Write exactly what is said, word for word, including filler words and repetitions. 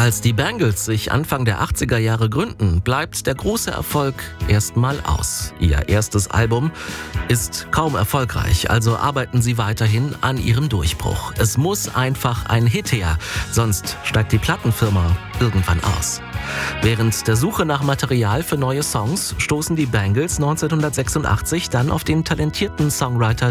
Als die Bangles sich Anfang der achtziger Jahre gründen, bleibt der große Erfolg erstmal aus. Ihr erstes Album ist kaum erfolgreich, also arbeiten sie weiterhin an ihrem Durchbruch. Es muss einfach ein Hit her, sonst steigt die Plattenfirma irgendwann aus. Während der Suche nach Material für neue Songs stoßen die Bangles neunzehnhundertsechsundachtzig dann auf den talentierten Songwriter